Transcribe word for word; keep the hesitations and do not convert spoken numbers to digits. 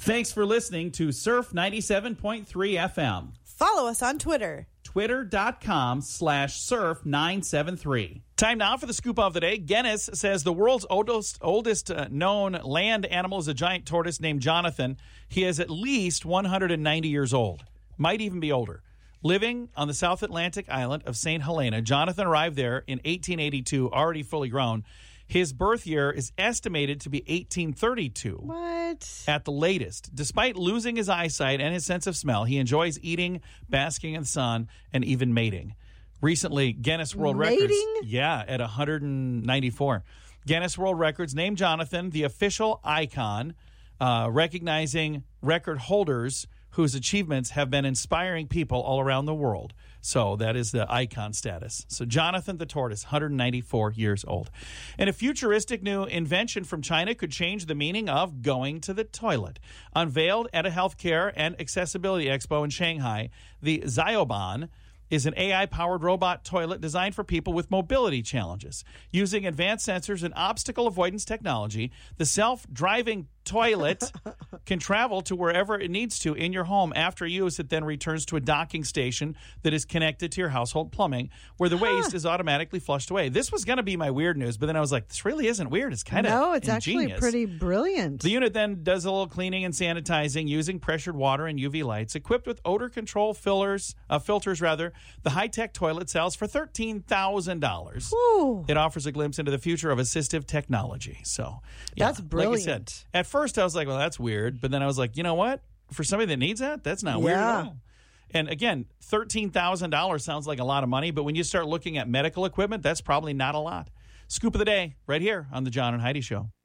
Thanks for listening to Surf ninety-seven point three F M. Follow us on Twitter. Twitter.com slash surf 973. Time now for the scoop of the day. Guinness says the world's oldest, oldest uh, known land animal is a giant tortoise named Jonathan. He is at least one hundred ninety years old. Might even be older. Living on the South Atlantic island of Saint Helena, Jonathan arrived there in eighteen eighty-two, already fully grown. His birth year is estimated to be eighteen thirty-two. What? At the latest. Despite losing his eyesight and his sense of smell, he enjoys eating, basking in the sun, and even mating. Recently, Guinness World Mating? Records... Yeah, at one hundred ninety-four. Guinness World Records named Jonathan the official icon, uh, recognizing record holders whose achievements have been inspiring people all around the world. So that is the icon status. So Jonathan the tortoise, one hundred ninety-four years old. And a futuristic new invention from China could change the meaning of going to the toilet. Unveiled at a healthcare and accessibility expo in Shanghai, the Xiaoban is an A I-powered robot toilet designed for people with mobility challenges. Using advanced sensors and obstacle avoidance technology, the self-driving toilet can travel to wherever it needs to in your home. After use, it then returns to a docking station that is connected to your household plumbing, where the waste is automatically flushed away. This was going to be my weird news, but then I was like, this really isn't weird. It's kind of No, it's ingenious. actually pretty brilliant. The unit then does a little cleaning and sanitizing using pressured water and U V lights. Equipped with odor control fillers, uh, filters, rather, the high-tech toilet sells for thirteen thousand dollars. Whew. It offers a glimpse into the future of assistive technology. So, yeah, That's brilliant. Like I said, at first I was like, well, that's weird. But then I was like, you know what? For somebody that needs that, that's not weird Yeah. at all. And again, thirteen thousand dollars sounds like a lot of money, but when you start looking at medical equipment, that's probably not a lot. Scoop of the day right here on the John and Heidi Show.